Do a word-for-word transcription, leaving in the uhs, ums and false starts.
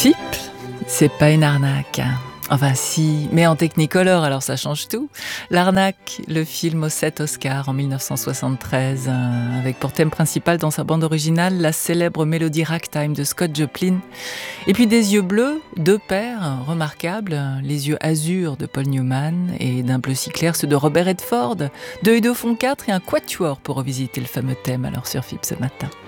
F I P, c'est pas une arnaque. Enfin si, mais en Technicolor, alors ça change tout. L'Arnaque, le film aux sept Oscars en dix-neuf cent soixante-treize, euh, avec pour thème principal dans sa bande originale la célèbre mélodie Ragtime de Scott Joplin. Et puis des yeux bleus, deux paires remarquables, les yeux azur de Paul Newman et d'un bleu si clair ceux de Robert Redford. Deux et deux font quatre et un quatuor pour revisiter le fameux thème alors sur F I P ce matin.